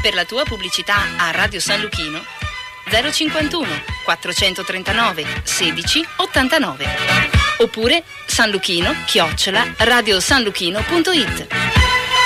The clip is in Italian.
Per la tua pubblicità a Radio San Luchino 051 439 16 89 oppure sanluchino@radiosanluchino.it.